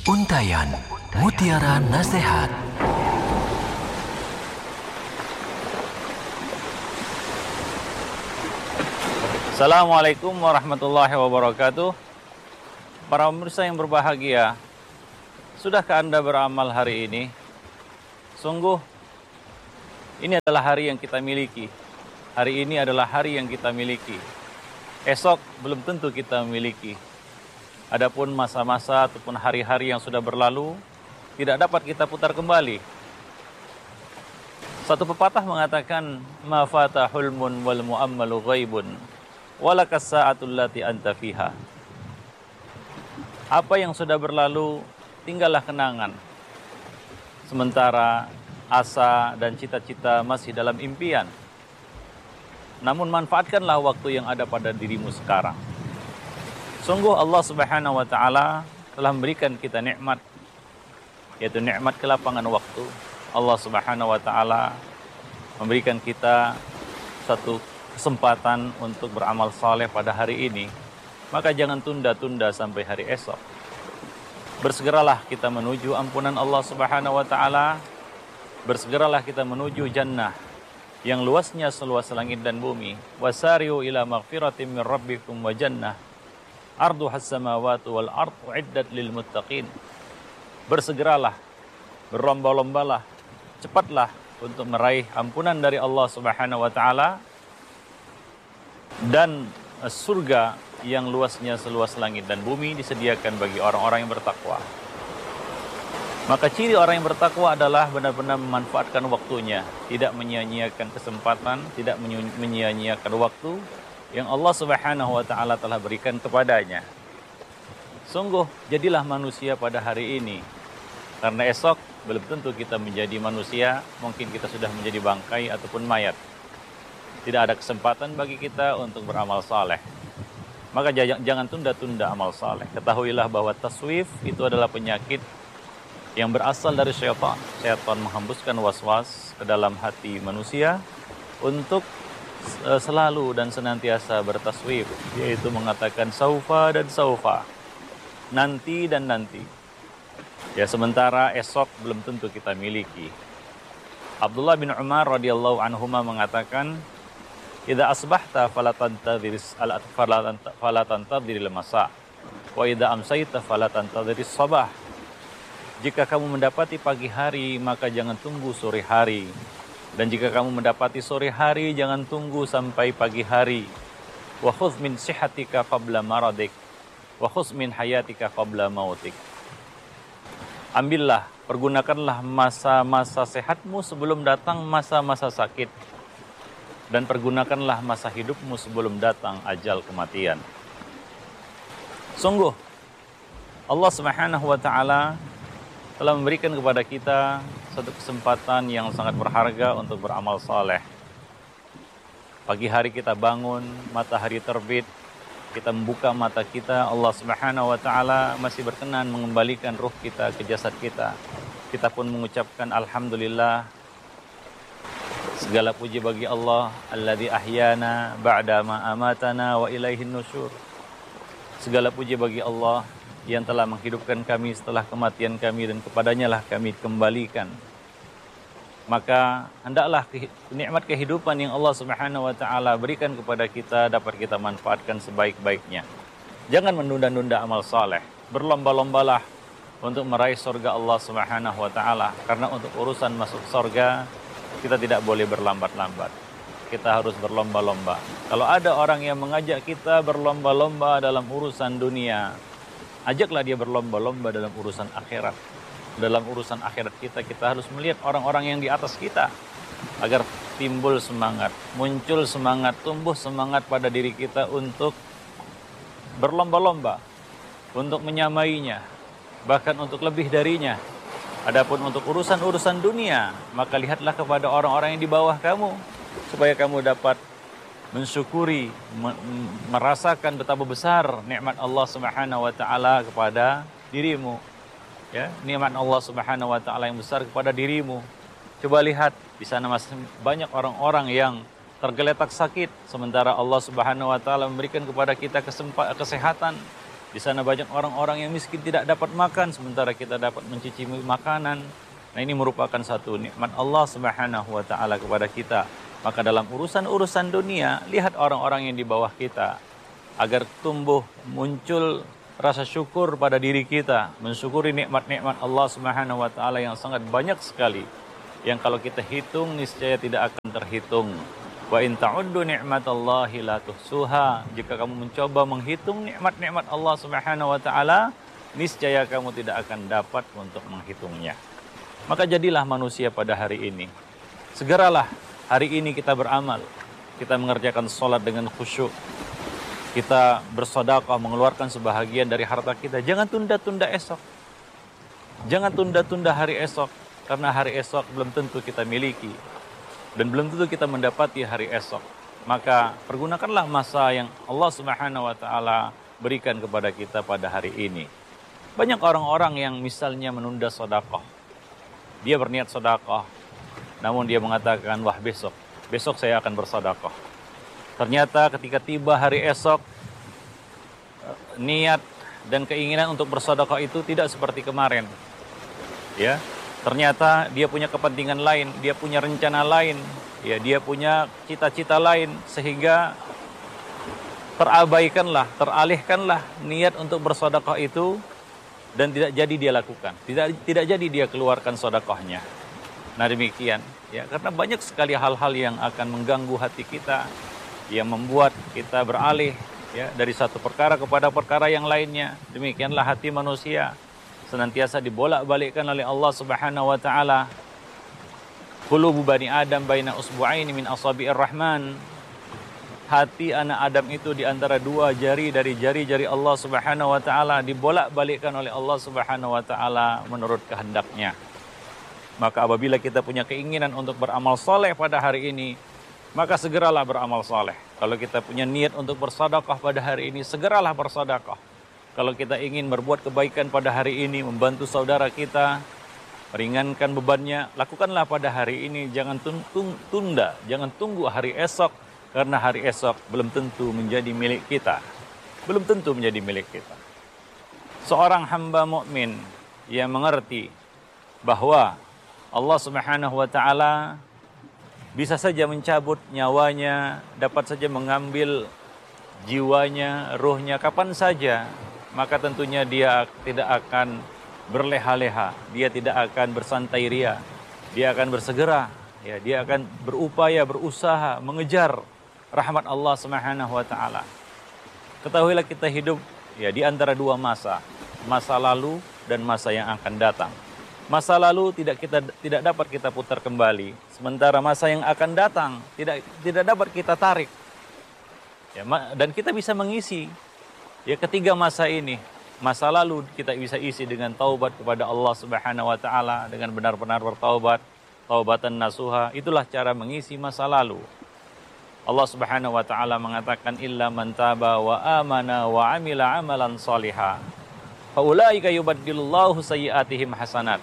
Untayan Mutiara Nasihat. Assalamualaikum warahmatullahi wabarakatuh. Para pemirsa yang berbahagia, sudahkah Anda beramal hari ini? Sungguh, ini adalah hari yang kita miliki. Hari ini adalah hari yang kita miliki. Esok belum tentu kita miliki. Adapun masa-masa ataupun hari-hari yang sudah berlalu, tidak dapat kita putar kembali. Satu pepatah mengatakan, ma fata hulmun wal mu'ammalu ghaibun, walakas sa'atul lati anta fiha. Apa yang sudah berlalu, tinggallah kenangan. Sementara asa dan cita-cita masih dalam impian. Namun manfaatkanlah waktu yang ada pada dirimu sekarang. Sungguh Allah Subhanahu wa Ta'ala telah memberikan kita nikmat, yaitu nikmat kelapangan waktu. Allah Subhanahu wa Ta'ala memberikan kita satu kesempatan untuk beramal saleh pada hari ini. Maka jangan tunda-tunda sampai hari esok. Bersegeralah kita menuju ampunan Allah Subhanahu wa Ta'ala. Bersegeralah kita menuju jannah yang luasnya seluas langit dan bumi. Wasari'u ila maghfiratin min rabbikum wa jannah arduhas samawati wal ard uiddat lil muttaqin. Bersegeralah, berlomba-lombalah, cepatlah untuk meraih ampunan dari Allah Subhanahu wa Ta'ala dan surga yang luasnya seluas langit dan bumi disediakan bagi orang-orang yang bertakwa. Maka ciri orang yang bertakwa adalah benar-benar memanfaatkan waktunya, tidak menyia-nyiakan kesempatan, tidak menyia-nyiakan waktu yang Allah Subhanahu wa Ta'ala telah berikan kepadanya. Sungguh, jadilah manusia pada hari ini. Karena esok belum tentu kita menjadi manusia, mungkin kita sudah menjadi bangkai ataupun mayat. Tidak ada kesempatan bagi kita untuk beramal saleh. Maka jangan tunda-tunda amal saleh. Ketahuilah bahwa taswif itu adalah penyakit yang berasal dari syaitan. Syaitan menghembuskan was-was ke dalam hati manusia untuk selalu dan senantiasa bertaswif, yaitu mengatakan saufa dan saufa, nanti dan nanti. Ya, sementara esok belum tentu kita miliki. Abdullah bin Umar radhiyallahu anhuma mengatakan, idza asbahta fala tantadhiril masa wa idza amsayta fala tantadhiris sabah. Jika kamu mendapati pagi hari, maka jangan tunggu sore hari. Dan jika kamu mendapati sore hari, jangan tunggu sampai pagi hari. Wa khudh min sihatika qabla maradik, wa khudh min hayatika qabla mautik. Ambillah, pergunakanlah masa-masa sehatmu sebelum datang masa-masa sakit. Dan pergunakanlah masa hidupmu sebelum datang ajal kematian. Sungguh, Allah Subhanahu wa Ta'ala telah memberikan kepada kita satu kesempatan yang sangat berharga untuk beramal saleh. Pagi hari kita bangun, matahari terbit, kita membuka mata kita, Allah Subhanahu wa Ta'ala masih berkenan mengembalikan ruh kita ke jasad kita. Kita pun mengucapkan alhamdulillah. Segala puji bagi Allah, alladzi ahyana ba'da ma amatana wa ilaihin nusyur. Segala puji bagi Allah yang telah menghidupkan kami setelah kematian kami dan kepadanya lah kami kembalikan. Maka hendaklah nikmat kehidupan yang Allah Subhanahu wa Ta'ala berikan kepada kita dapat kita manfaatkan sebaik-baiknya. Jangan menunda-nunda amal saleh. Berlomba-lombalah untuk meraih surga Allah Subhanahu wa Ta'ala. Karena untuk urusan masuk surga kita tidak boleh berlambat-lambat. Kita harus berlomba-lomba. Kalau ada orang yang mengajak kita berlomba-lomba dalam urusan dunia, ajaklah dia berlomba-lomba dalam urusan akhirat. Dalam urusan akhirat kita harus melihat orang-orang yang di atas kita. Agar timbul semangat, muncul semangat, tumbuh semangat pada diri kita untuk berlomba-lomba. Untuk menyamainya, bahkan untuk lebih darinya. Adapun untuk urusan-urusan dunia, maka lihatlah kepada orang-orang yang di bawah kamu. Supaya kamu dapat mensyukuri, merasakan betapa besar nikmat Allah Subhanahu wa Ta'ala kepada dirimu. Ya, nikmat Allah Subhanahu wa Ta'ala yang besar kepada dirimu. Coba lihat, di sana masih banyak orang-orang yang tergeletak sakit, sementara Allah Subhanahu wa Ta'ala memberikan kepada kita kesehatan, Di sana banyak orang-orang yang miskin tidak dapat makan, sementara kita dapat mencicipi makanan. Nah, ini merupakan satu nikmat Allah Subhanahu wa taala kepada kita. Maka dalam urusan-urusan dunia, lihat orang-orang yang di bawah kita agar tumbuh muncul rasa syukur pada diri kita, mensyukuri nikmat-nikmat Allah Subhanahu wa taala yang sangat banyak sekali, yang kalau kita hitung niscaya tidak akan terhitung. Wa in ta'uddu ni'matallahi la tuhsuha. Jika kamu mencoba menghitung nikmat-nikmat Allah Subhanahu wa taala, niscaya kamu tidak akan dapat untuk menghitungnya. Maka jadilah manusia pada hari ini. Segeralah hari ini kita beramal. Kita mengerjakan sholat dengan khusyuk. Kita bersedekah, mengeluarkan sebahagian dari harta kita. Jangan tunda-tunda esok. Jangan tunda-tunda hari esok. Karena hari esok belum tentu kita miliki. Dan belum tentu kita mendapati hari esok. Maka pergunakanlah masa yang Allah Subhanahu wa taala berikan kepada kita pada hari ini. Banyak orang-orang yang misalnya menunda sedekah. Dia berniat sedekah, namun dia mengatakan, wah besok saya akan bersedekah. Ternyata ketika tiba hari esok, niat dan keinginan untuk bersedekah itu tidak seperti kemarin. Ya, ternyata dia punya kepentingan lain, dia punya rencana lain, ya, dia punya cita-cita lain, sehingga terabaikanlah, teralihkanlah niat untuk bersedekah itu dan tidak jadi dia lakukan, tidak jadi dia keluarkan sedekahnya. Nah demikian, ya, karena banyak sekali hal-hal yang akan mengganggu hati kita, yang membuat kita beralih, ya, dari satu perkara kepada perkara yang lainnya. Demikianlah hati manusia senantiasa dibolak-balikkan oleh Allah Subhanahu wa taala. Qulubu bani Adam baina usbu'aini min asabi'ir rahman. Hati anak Adam itu di antara dua jari dari jari-jari Allah Subhanahu wa taala, dibolak-balikkan oleh Allah Subhanahu wa taala menurut kehendaknya. Maka apabila kita punya keinginan untuk beramal soleh pada hari ini, maka segeralah beramal soleh. Kalau kita punya niat untuk bersedekah pada hari ini, segeralah bersedekah. Kalau kita ingin berbuat kebaikan pada hari ini, membantu saudara kita, meringankan bebannya, lakukanlah pada hari ini. Jangan tunda, jangan tunggu hari esok. Karena hari esok belum tentu menjadi milik kita. Belum tentu menjadi milik kita. Seorang hamba mukmin yang mengerti bahwa Allah Subhanahu wa taala bisa saja mencabut nyawanya, dapat saja mengambil jiwanya, ruhnya kapan saja, maka tentunya dia tidak akan berleha-leha, dia tidak akan bersantai ria, dia akan bersegera, ya, dia akan berupaya, berusaha mengejar rahmat Allah Subhanahu wa taala. Ketahuilah kita hidup, ya, di antara dua masa lalu dan masa yang akan datang. Masa lalu tidak dapat kita putar kembali, sementara masa yang akan datang tidak dapat kita tarik. Ya, dan kita bisa mengisi, ya, ketiga masa ini. Masa lalu kita bisa isi dengan taubat kepada Allah Subhanahu wa taala, dengan benar-benar bertaubat, taubatan nasuha. Itulah cara mengisi masa lalu. Allah Subhanahu wa taala mengatakan illa man taba wa amana wa amila amalan shaliha fa ulaika yubaddilullahu sayyi'atihim hasanat.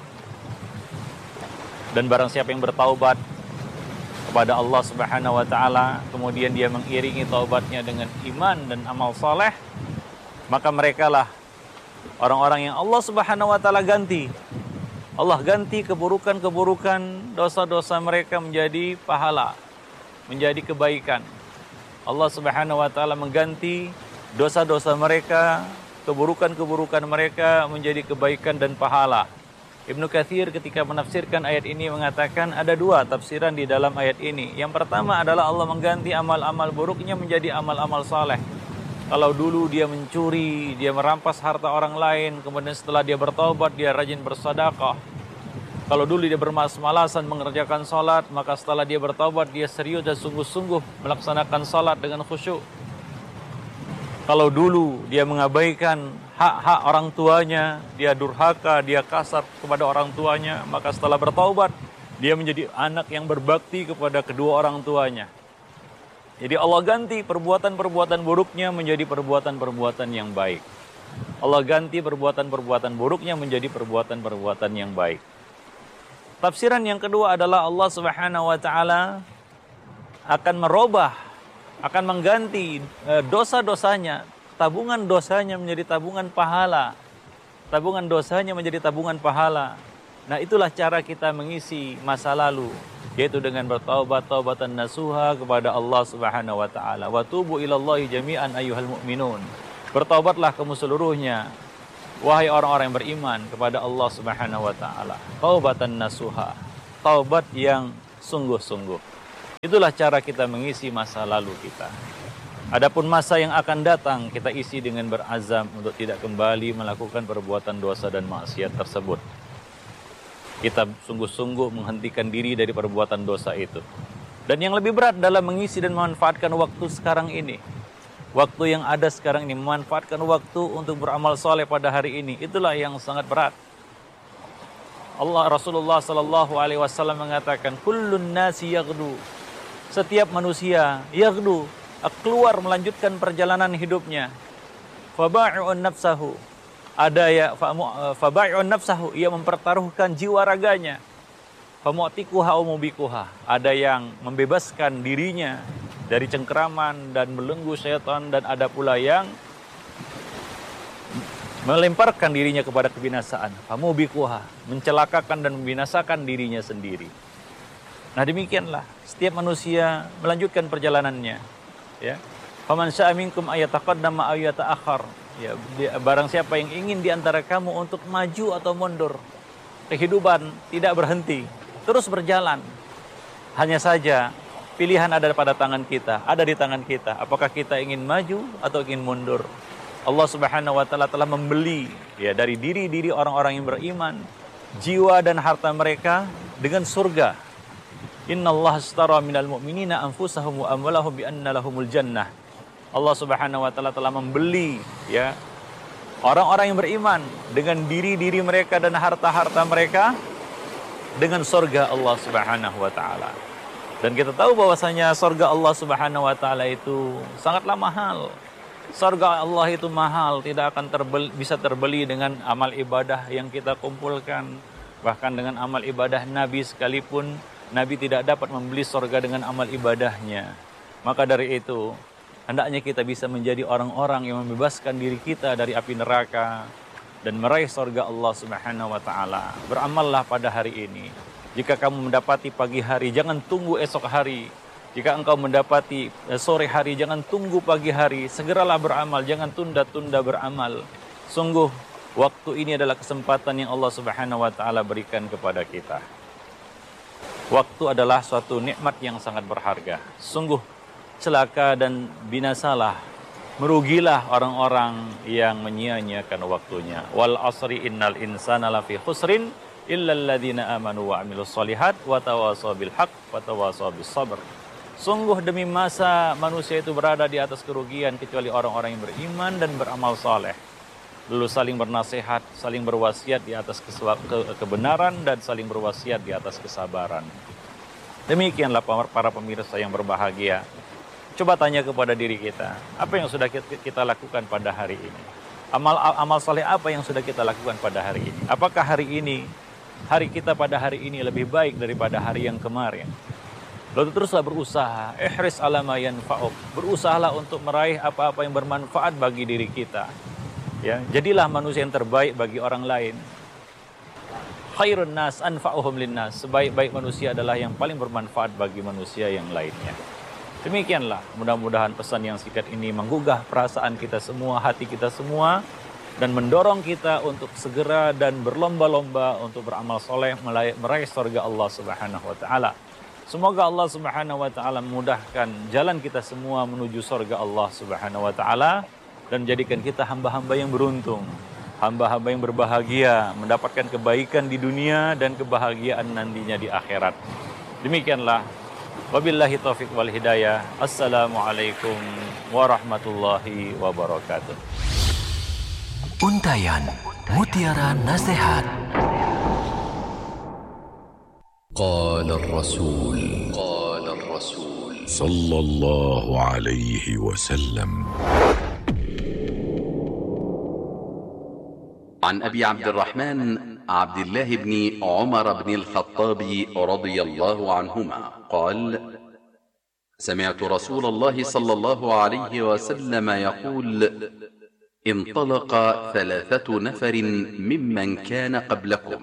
Dan barang siapa yang bertaubat kepada Allah Subhanahu wa taala, kemudian dia mengiringi taubatnya dengan iman dan amal saleh, maka merekalah orang-orang yang Allah Subhanahu wa taala ganti. Allah ganti keburukan-keburukan dosa-dosa mereka menjadi pahala, menjadi kebaikan. Allah Subhanahu wa taala mengganti dosa-dosa mereka, keburukan-keburukan mereka menjadi kebaikan dan pahala. Ibnu Katsir ketika menafsirkan ayat ini mengatakan ada dua tafsiran di dalam ayat ini. Yang pertama adalah Allah mengganti amal-amal buruknya menjadi amal-amal saleh. Kalau dulu dia mencuri, dia merampas harta orang lain, kemudian setelah dia bertaubat, dia rajin bersedekah. Kalau dulu dia bermalas-malasan mengerjakan salat, maka setelah dia bertaubat, dia serius dan sungguh-sungguh melaksanakan salat dengan khusyuk. Kalau dulu dia mengabaikan hak-hak orang tuanya, dia durhaka, dia kasar kepada orang tuanya, maka setelah bertaubat, dia menjadi anak yang berbakti kepada kedua orang tuanya. Jadi Allah ganti perbuatan-perbuatan buruknya menjadi perbuatan-perbuatan yang baik. Allah ganti perbuatan-perbuatan buruknya menjadi perbuatan-perbuatan yang baik. Tafsiran yang kedua adalah Allah Subhanahu wa taala akan merubah, akan mengganti dosa-dosanya tabungan dosanya menjadi tabungan pahala. Tabungan dosanya menjadi tabungan pahala. Nah, itulah cara kita mengisi masa lalu, yaitu dengan bertaubat taubatan nasuha kepada Allah Subhanahu wa taala. Wa tubu ilallahi jami'an ayyuhal mu'minun. Bertaubatlah kamu seluruhnya, wahai orang-orang yang beriman, kepada Allah Subhanahu wa taala. Taubatan nasuha, taubat yang sungguh-sungguh. Itulah cara kita mengisi masa lalu kita. Adapun masa yang akan datang, kita isi dengan berazam untuk tidak kembali melakukan perbuatan dosa dan maksiat tersebut. Kita sungguh-sungguh menghentikan diri dari perbuatan dosa itu. Dan yang lebih berat dalam mengisi dan memanfaatkan waktu sekarang ini. Waktu yang ada sekarang ini, memanfaatkan waktu untuk beramal soleh pada hari ini. Itulah yang sangat berat. Rasulullah SAW mengatakan, Kullun nasi yaghdu. Setiap manusia yaghdu, keluar melanjutkan perjalanan hidupnya. Faba'i'un nafsahu. Faba'i'un nafsahu, ia mempertaruhkan jiwa raganya. Famu'tikuha umubikuha. Ada yang membebaskan dirinya dari cengkeraman dan belenggu syaitan, dan ada pula yang melemparkan dirinya kepada kebinasaan. Famubikuha, mencelakakan dan membinasakan dirinya sendiri. Nah, demikianlah setiap manusia melanjutkan perjalanannya. Ya, faman syaa minkum ayataqaddama aw yata'akhkhar. Ya, barang siapa yang ingin di antara kamu untuk maju atau mundur. Kehidupan tidak berhenti, terus berjalan. Hanya saja pilihan ada pada tangan kita, ada di tangan kita. Apakah kita ingin maju atau ingin mundur? Allah Subhanahu wa taala telah membeli ya dari diri-diri orang-orang yang beriman jiwa dan harta mereka dengan surga. Innallaha ashtara minal mu'minina anfusahum wa amwalahum bi anna lahumul jannah. Allah Subhanahu wa taala telah membeli ya orang-orang yang beriman dengan diri-diri mereka dan harta-harta mereka dengan surga Allah Subhanahu wa taala. Dan kita tahu bahwasanya surga Allah Subhanahu wa taala itu sangatlah mahal. Surga Allah itu mahal, tidak akan bisa terbeli dengan amal ibadah yang kita kumpulkan. Bahkan dengan amal ibadah Nabi sekalipun, Nabi tidak dapat membeli surga dengan amal ibadahnya. Maka dari itu, hendaknya kita bisa menjadi orang-orang yang membebaskan diri kita dari api neraka dan meraih surga Allah Subhanahu wa taala. Beramallah pada hari ini. Jika kamu mendapati pagi hari, jangan tunggu esok hari. Jika engkau mendapati sore hari, jangan tunggu pagi hari. Segeralah beramal, jangan tunda-tunda beramal. Sungguh, waktu ini adalah kesempatan yang Allah Subhanahu wa taala berikan kepada kita. Waktu adalah suatu nikmat yang sangat berharga. Sungguh celaka dan binasalah, merugilah orang-orang yang menyia-nyiakan waktunya. Wal asri innal insana lafi khusrin illal ladzina amanu wa amilus solihat wa tawasaw bil haqq wa tawasaw bis sabr. Sungguh demi masa manusia itu berada di atas kerugian kecuali orang-orang yang beriman dan beramal saleh. Lalu saling bernasihat, saling berwasiat di atas kebenaran dan saling berwasiat di atas kesabaran. Demikianlah para pemirsa yang berbahagia. Coba tanya kepada diri kita, apa yang sudah kita lakukan pada hari ini? Amal saleh apa yang sudah kita lakukan pada hari ini? Apakah hari ini, hari kita pada hari ini lebih baik daripada hari yang kemarin? Lalu teruslah berusaha, ihris ala ma yanfa'uk. Berusahalah untuk meraih apa-apa yang bermanfaat bagi diri kita. Ya, jadilah manusia yang terbaik bagi orang lain. Khairun nas anfa'uhum linnas. Sebaik-baik manusia adalah yang paling bermanfaat bagi manusia yang lainnya. Demikianlah, mudah-mudahan pesan yang singkat ini menggugah perasaan kita semua, hati kita semua, dan mendorong kita untuk segera dan berlomba-lomba untuk beramal soleh meraih surga Allah Subhanahu wa taala. Semoga Allah Subhanahu wa taala memudahkan jalan kita semua menuju surga Allah Subhanahu wa taala dan menjadikan kita hamba-hamba yang beruntung, hamba-hamba yang berbahagia, mendapatkan kebaikan di dunia dan kebahagiaan nantinya di akhirat. Demikianlah. Wabillahi taufiq wal hidayah. Assalamualaikum warahmatullahi wabarakatuh. Untayan Mutiara Nasihat. قال الرسول صلى الله عليه وسلم عن أبي عبد الرحمن عبد الله بن عمر بن الخطاب رضي الله عنهما قال: سمعت رسول الله صلى الله عليه وسلم يقول: انطلق 3 نفر ممن كان قبلكم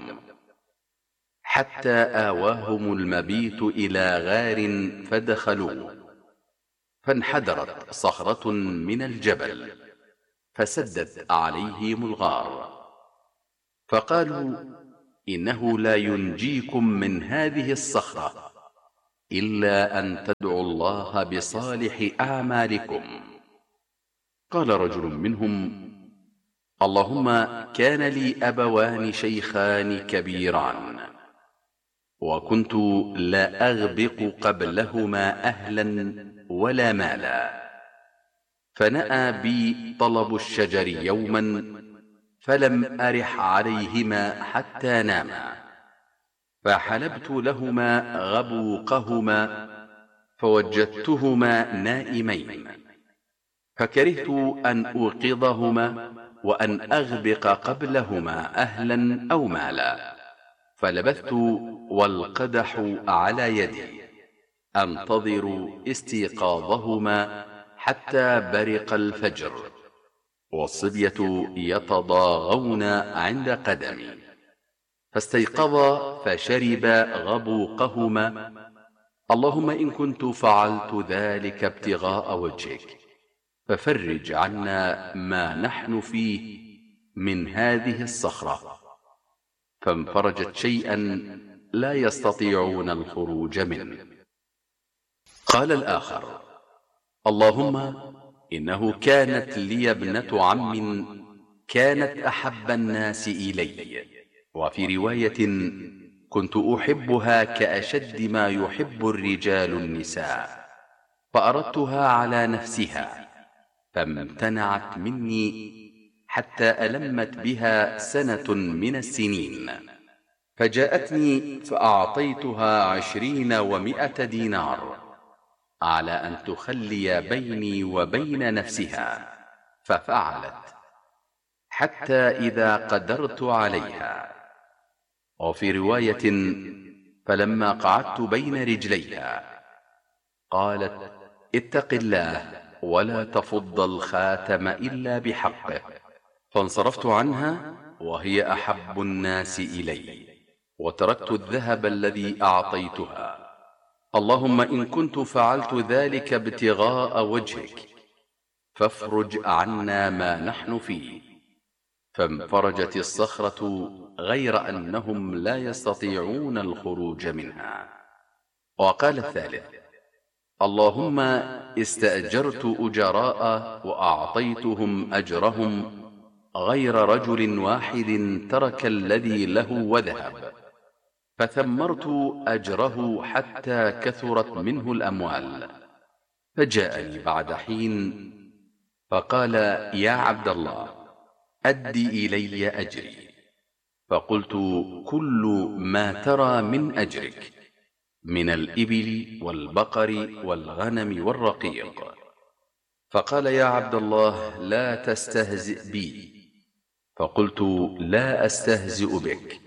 حتى آواهم المبيت إلى غار فدخلوه، فانحدرت صخرة من الجبل فسدت عليهم الغار، فقالوا: إنه لا ينجيكم من هذه الصخرة إلا أن تدعوا الله بصالح أعمالكم. قال رجل منهم: اللهم كان لي أبوان شيخان كبيران، وكنت لا أغبق قبلهما أهلا ولا مالا، فنأى بي طلب الشجر يوما فلم أرح عليهما حتى ناما، فحلبت لهما غبوقهما فوجدتهما نائمين، فكرهت أن أوقظهما وأن أغبق قبلهما أهلا أو مالا، فلبثت والقدح على يدي أنتظر استيقاظهما حتى برق الفجر، والصبية يتضاغون عند قدمي، فاستيقظا فشربا غبوقهما. اللهم إن كنت فعلت ذلك ابتغاء وجهك ففرج عنا ما نحن فيه من هذه الصخرة، فانفرجت شيئا لا يستطيعون الخروج منه. قال الآخر: اللهم إنه كانت لي ابنة عم كانت أحب الناس إلي، وفي رواية كنت أحبها كأشد ما يحب الرجال النساء، فأردتها على نفسها فامتنعت مني حتى ألمت بها سنة من السنين، فجاءتني فأعطيتها 20 و100 دينار على أن تخلي بيني وبين نفسها، ففعلت حتى إذا قدرت عليها. وفي رواية: فلما قعدت بين رجليها قالت: اتق الله ولا تفض الخاتم إلا بحقه، فانصرفت عنها وهي أحب الناس إلي، وتركت الذهب الذي أعطيتها. اللهم إن كنت فعلت ذلك ابتغاء وجهك فافرج عنا ما نحن فيه. فانفرجت الصخرة غير أنهم لا يستطيعون الخروج منها. وقال الثالث: اللهم استأجرت أجراء وأعطيتهم أجرهم غير رجل واحد ترك الذي له وذهب، فثمرت أجره حتى كثرت منه الأموال، فجاءني بعد حين فقال: يا عبد الله أدي إلي أجري. فقلت: كل ما ترى من أجرك من الإبل والبقر والغنم والرقيق. فقال: يا عبد الله لا تستهزئ بي. فقلت: لا أستهزئ بك.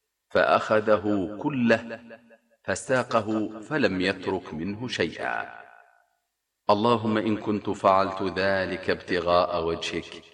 فأخذه كله فاستاقه فلم يترك منه شيئا. اللهم إن كنت فعلت ذلك ابتغاء وجهك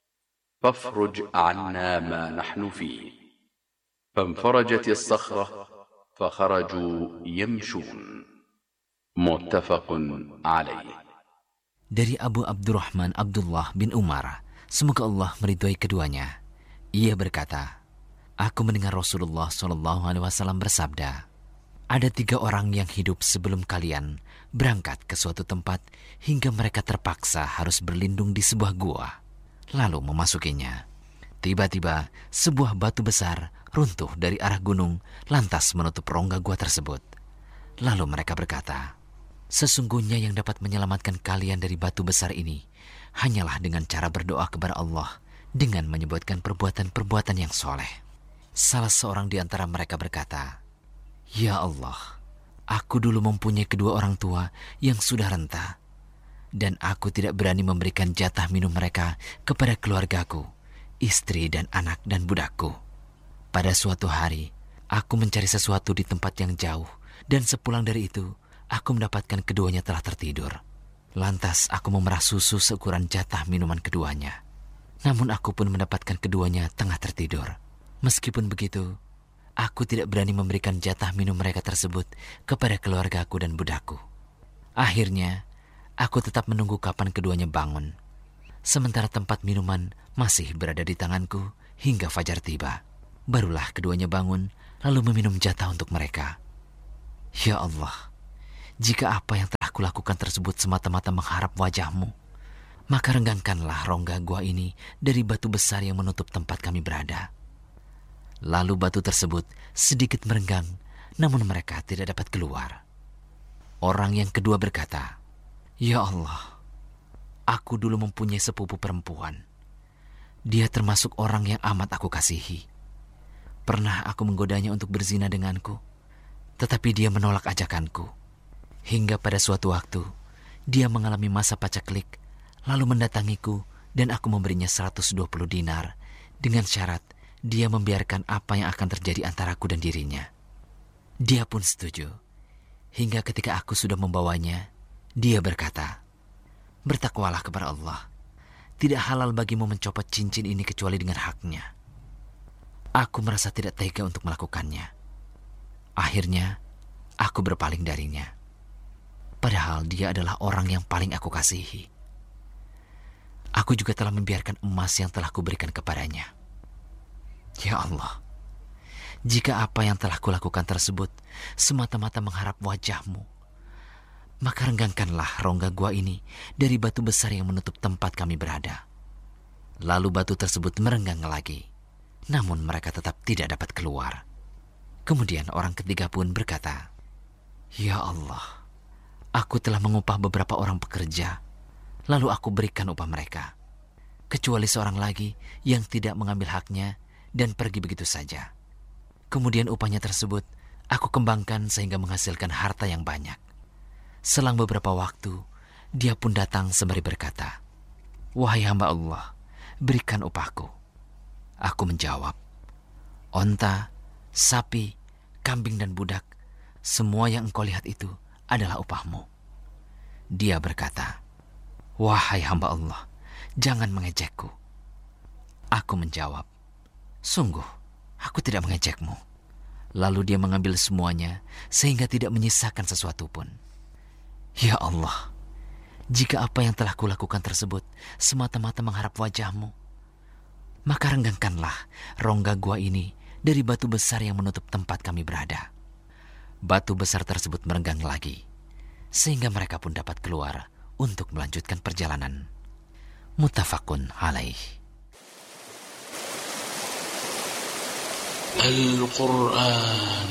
فافرج عنا ما نحن فيه. فانفرجت الصخرة فخرجوا يمشون. متفق عليه. Dari Abu Abdurrahman Abdullah bin Umar, semoga Allah meridhoi keduanya. Ia berkata, aku mendengar Rasulullah SAW bersabda, ada 3 orang yang hidup sebelum kalian berangkat ke suatu tempat hingga mereka terpaksa harus berlindung di sebuah gua, lalu memasukinya. Tiba-tiba sebuah batu besar runtuh dari arah gunung lantas menutup rongga gua tersebut. Lalu mereka berkata, sesungguhnya yang dapat menyelamatkan kalian dari batu besar ini hanyalah dengan cara berdoa kepada Allah dengan menyebutkan perbuatan-perbuatan yang soleh. Salah seorang di antara mereka berkata, ya Allah, aku dulu mempunyai kedua orang tua yang sudah renta, dan aku tidak berani memberikan jatah minum mereka kepada keluargaku, istri dan anak dan budakku. Pada suatu hari, aku mencari sesuatu di tempat yang jauh, dan sepulang dari itu, aku mendapatkan keduanya telah tertidur. Lantas aku memerah susu seukuran jatah minuman keduanya. Namun aku pun mendapatkan keduanya tengah tertidur. Meskipun begitu, aku tidak berani memberikan jatah minum mereka tersebut kepada keluargaku dan budakku. Akhirnya, aku tetap menunggu kapan keduanya bangun. Sementara tempat minuman masih berada di tanganku hingga fajar tiba. Barulah keduanya bangun lalu meminum jatah untuk mereka. Ya Allah, jika apa yang telah kulakukan tersebut semata-mata mengharap wajah-Mu, maka renggangkanlah rongga gua ini dari batu besar yang menutup tempat kami berada. Lalu batu tersebut sedikit merenggang, namun mereka tidak dapat keluar. Orang yang kedua berkata, Ya Allah, aku dulu mempunyai sepupu perempuan. Dia termasuk orang yang amat aku kasihi. Pernah aku menggodanya untuk berzina denganku, tetapi dia menolak ajakanku. Hingga pada suatu waktu, dia mengalami masa pacaklik, lalu mendatangiku dan aku memberinya 120 dinar dengan syarat dia membiarkan apa yang akan terjadi antaraku dan dirinya. Dia pun setuju. Hingga ketika aku sudah membawanya, dia berkata, Bertakwalah kepada Allah. Tidak halal bagimu mencopot cincin ini kecuali dengan haknya. Aku merasa tidak tega untuk melakukannya. Akhirnya, aku berpaling darinya. Padahal dia adalah orang yang paling aku kasihi. Aku juga telah membiarkan emas yang telah kuberikan kepadanya. Ya Allah, jika apa yang telah kulakukan tersebut semata-mata mengharap wajah-Mu, maka renggangkanlah rongga gua ini dari batu besar yang menutup tempat kami berada. Lalu batu tersebut merenggang lagi, namun mereka tetap tidak dapat keluar. Kemudian orang ketiga pun berkata, Ya Allah, aku telah mengupah beberapa orang pekerja, lalu aku berikan upah mereka, kecuali seorang lagi yang tidak mengambil haknya dan pergi begitu saja. Kemudian upahnya tersebut aku kembangkan sehingga menghasilkan harta yang banyak. Selang beberapa waktu, dia pun datang sembari berkata, Wahai hamba Allah, berikan upahku. Aku menjawab, Onta, sapi, kambing dan budak, semua yang engkau lihat itu adalah upahmu. Dia berkata, Wahai hamba Allah, jangan mengejekku. Aku menjawab, Sungguh, aku tidak mengejekmu. Lalu dia mengambil semuanya sehingga tidak menyisakan sesuatu pun. Ya Allah, jika apa yang telah kulakukan tersebut semata-mata mengharap wajah-Mu, maka renggangkanlah rongga gua ini dari batu besar yang menutup tempat kami berada. Batu besar tersebut merenggang lagi, sehingga mereka pun dapat keluar untuk melanjutkan perjalanan. Muttafaqun alaih. Al-Quran